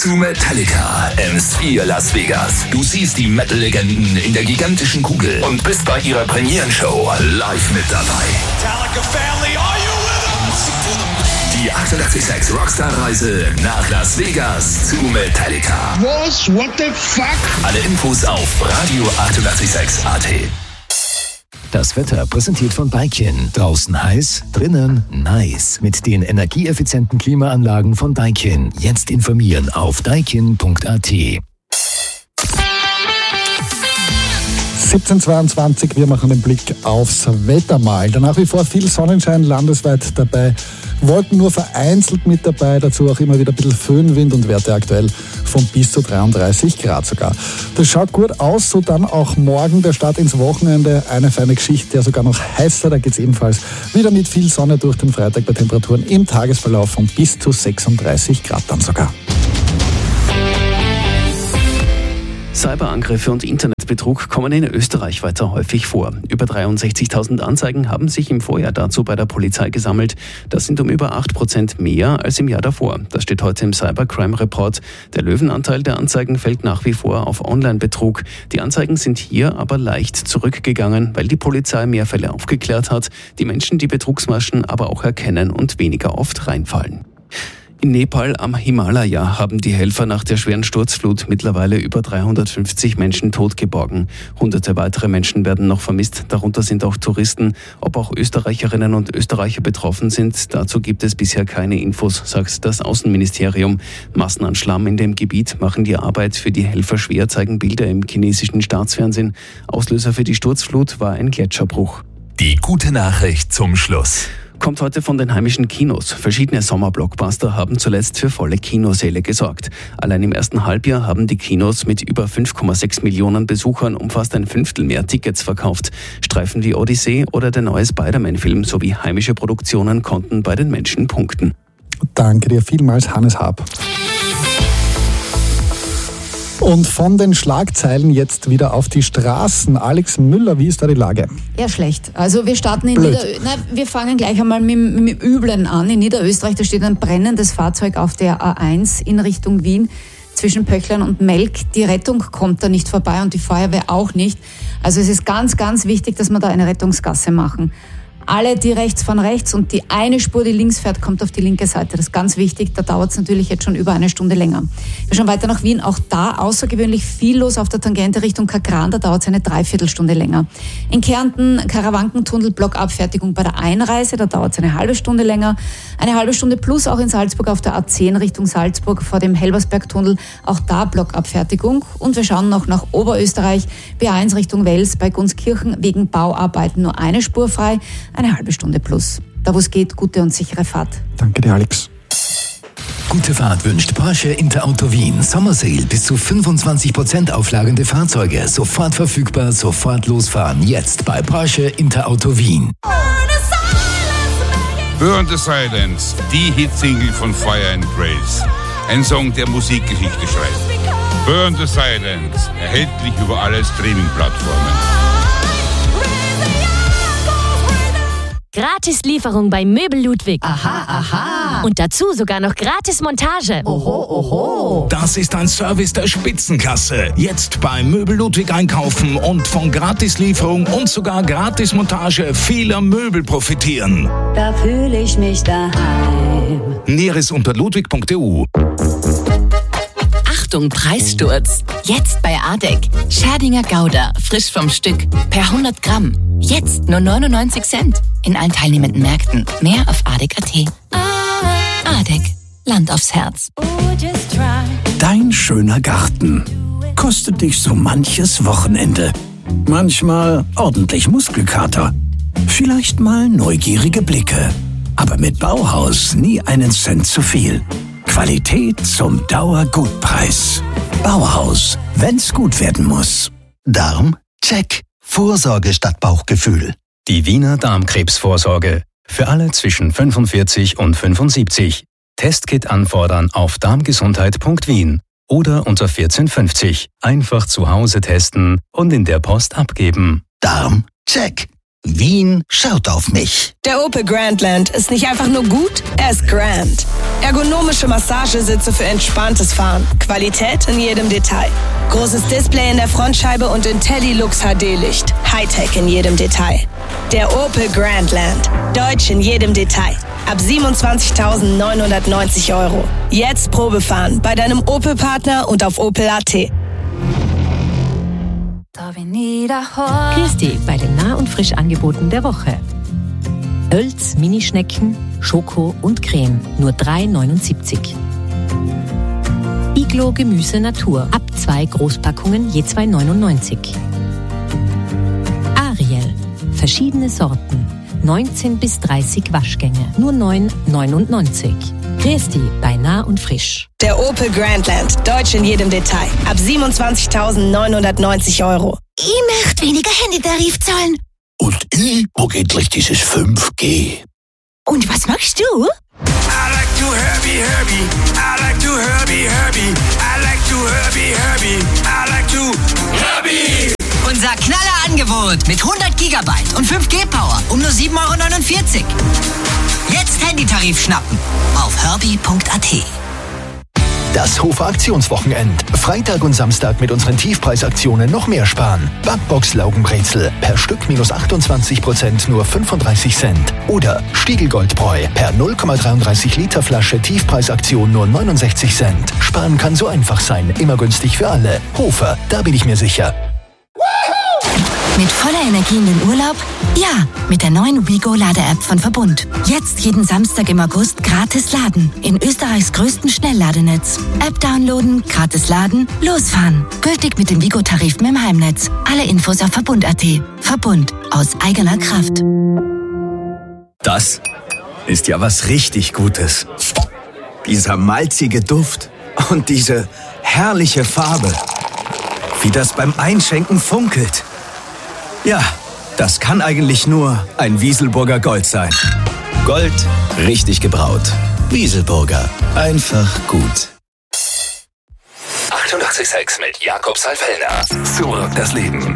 Zu Metallica im Sphere Las Vegas. Du siehst die Metal-Legenden in der gigantischen Kugel und bist bei ihrer Premierenshow live mit dabei. Metallica Family, are you with us? Die 886 Rockstar-Reise nach Las Vegas zu Metallica. Was? What the fuck? Alle Infos auf radio886.at. Das Wetter präsentiert von Daikin. Draußen heiß, drinnen nice. Mit den energieeffizienten Klimaanlagen von Daikin. Jetzt informieren auf daikin.at. 17:22, wir machen den Blick aufs Wetter mal. Nach wie vor viel Sonnenschein landesweit dabei. Wolken nur vereinzelt mit dabei, dazu auch immer wieder ein bisschen Föhnwind und Werte aktuell von bis zu 33 Grad sogar. Das schaut gut aus, so dann auch morgen der Start ins Wochenende. Eine feine Geschichte, ja sogar noch heißer, da geht es ebenfalls wieder mit viel Sonne durch den Freitag bei Temperaturen im Tagesverlauf von bis zu 36 Grad dann sogar. Cyberangriffe und Internetbetrug kommen in Österreich weiter häufig vor. Über 63.000 Anzeigen haben sich im Vorjahr dazu bei der Polizei gesammelt. Das sind um über 8% mehr als im Jahr davor. Das steht heute im Cybercrime Report. Der Löwenanteil der Anzeigen fällt nach wie vor auf Online-Betrug. Die Anzeigen sind hier aber leicht zurückgegangen, weil die Polizei mehr Fälle aufgeklärt hat, die Menschen die Betrugsmaschen aber auch erkennen und weniger oft reinfallen. In Nepal am Himalaya haben die Helfer nach der schweren Sturzflut mittlerweile über 350 Menschen tot geborgen. Hunderte weitere Menschen werden noch vermisst, darunter sind auch Touristen. Ob auch Österreicherinnen und Österreicher betroffen sind, dazu gibt es bisher keine Infos, sagt das Außenministerium. Massen an Schlamm in dem Gebiet machen die Arbeit für die Helfer schwer, zeigen Bilder im chinesischen Staatsfernsehen. Auslöser für die Sturzflut war ein Gletscherbruch. Die gute Nachricht zum Schluss. Kommt heute von den heimischen Kinos. Verschiedene Sommerblockbuster haben zuletzt für volle Kinosäle gesorgt. Allein im ersten Halbjahr haben die Kinos mit über 5,6 Millionen Besuchern um fast ein Fünftel mehr Tickets verkauft. Streifen wie Odyssee oder der neue Spider-Man-Film sowie heimische Produktionen konnten bei den Menschen punkten. Danke dir vielmals, Hannes Haab. Und von den Schlagzeilen jetzt wieder auf die Straßen. Alex Müller, wie ist da die Lage? Ja, schlecht. Also wir starten wir fangen gleich einmal mit dem Üblen an. In Niederösterreich, da steht ein brennendes Fahrzeug auf der A1 in Richtung Wien zwischen Pöchlern und Melk. Die Rettung kommt da nicht vorbei und die Feuerwehr auch nicht. Also es ist ganz, ganz wichtig, dass wir da eine Rettungsgasse machen. Alle, die rechts fahren rechts und die eine Spur, die links fährt, kommt auf die linke Seite. Das ist ganz wichtig. Da dauert es natürlich jetzt schon über eine Stunde länger. Wir schauen weiter nach Wien. Auch da außergewöhnlich viel los auf der Tangente Richtung Kagran. Da dauert es eine Dreiviertelstunde länger. In Kärnten Karawankentunnel, Blockabfertigung bei der Einreise. Da dauert es eine halbe Stunde länger. Eine halbe Stunde plus auch in Salzburg auf der A10 Richtung Salzburg vor dem Helbersbergtunnel. Auch da Blockabfertigung. Und wir schauen noch nach Oberösterreich. B1 Richtung Wels bei Gunskirchen wegen Bauarbeiten nur eine Spur frei. Eine halbe Stunde plus. Da wo es geht, gute und sichere Fahrt. Danke dir, Alex. Gute Fahrt wünscht Porsche Interauto Wien. Sommersale bis zu 25% auflagende Fahrzeuge. Sofort verfügbar, sofort losfahren. Jetzt bei Porsche Interauto Wien. Burn the Silence, die Hitsingle von Fire and Grace. Ein Song, der Musikgeschichte schreibt. Burn the Silence, erhältlich über alle Streaming-Plattformen. Gratis-Lieferung bei Möbel Ludwig. Aha, aha. Und dazu sogar noch Gratis-Montage. Oho, oho. Das ist ein Service der Spitzenklasse. Jetzt bei Möbel Ludwig einkaufen und von Gratislieferung und sogar Gratismontage vieler Möbel profitieren. Da fühle ich mich daheim. Näheres unter ludwig.eu. Achtung, Preissturz. Jetzt bei Adek. Scherdinger Gouda, frisch vom Stück, per 100 Gramm. Jetzt nur 99 Cent. In allen teilnehmenden Märkten. Mehr auf adek.at. Adek. Land aufs Herz. Dein schöner Garten kostet dich so manches Wochenende. Manchmal ordentlich Muskelkater. Vielleicht mal neugierige Blicke. Aber mit Bauhaus nie einen Cent zu viel. Qualität zum Dauergutpreis. Bauhaus, wenn's gut werden muss. Darm? Check. Vorsorge statt Bauchgefühl. Die Wiener Darmkrebsvorsorge. Für alle zwischen 45 und 75. Testkit anfordern auf darmgesundheit.wien oder unter 1450. Einfach zu Hause testen und in der Post abgeben. Darm? Check. Wien schaut auf mich. Der Opel Grandland ist nicht einfach nur gut, er ist grand. Ergonomische Massagesitze für entspanntes Fahren. Qualität in jedem Detail. Großes Display in der Frontscheibe und IntelliLux HD-Licht. Hightech in jedem Detail. Der Opel Grandland. Deutsch in jedem Detail. Ab 27.990 €. Jetzt Probefahren bei deinem Opel-Partner und auf Opel.at. Grüß dich bei den Nah- und Frisch-Angeboten der Woche. Hölz, Minischnecken, Schoko und Creme, nur 3,79. Iglo Gemüse Natur, ab 2 Großpackungen, je 2,99. Ariel, verschiedene Sorten, 19 bis 30 Waschgänge, nur 9,99. Grüß dich bei Nah und Frisch. Der Opel Grandland, Deutsch in jedem Detail. Ab 27.990 €. Ich möchte weniger Handytarif zahlen. Und ich mag endlich dieses 5G. Und was machst du? I like to Herbie. I like to Herbie. I like to Herbie. I like to Herbie. Unser Knallerangebot mit 100 Gigabyte und 5G-Power um nur 7,49 €. Jetzt Handytarif schnappen auf herbie.at. Das Hofer Aktionswochenend. Freitag und Samstag mit unseren Tiefpreisaktionen noch mehr sparen. Backbox Laugenbrezel per Stück minus 28%, nur 35 Cent. Oder Stiegelgoldbräu per 0,33 Liter Flasche Tiefpreisaktion nur 69 Cent. Sparen kann so einfach sein, immer günstig für alle. Hofer, da bin ich mir sicher. Mit voller Energie in den Urlaub? Ja, mit der neuen WeGo-Lade-App von Verbund. Jetzt jeden Samstag im August gratis laden. In Österreichs größten Schnellladenetz. App downloaden, gratis laden, losfahren. Gültig mit dem WeGo-Tarif im Heimnetz. Alle Infos auf Verbund.at. Verbund. Aus eigener Kraft. Das ist ja was richtig Gutes. Dieser malzige Duft und diese herrliche Farbe. Wie das beim Einschenken funkelt. Ja, das kann eigentlich nur ein Wieselburger Gold sein. Gold, richtig gebraut. Wieselburger, einfach gut. 88,6 mit Jakob Salfellner. Zurück das Leben.